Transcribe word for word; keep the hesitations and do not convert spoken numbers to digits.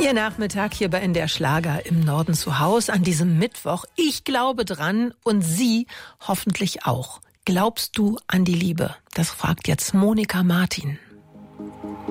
Ihr Nachmittag hier bei N D R Schlager im Norden zu Hause an diesem Mittwoch. Ich glaube dran und Sie hoffentlich auch. Glaubst du an die Liebe? Das fragt jetzt Monika Martin.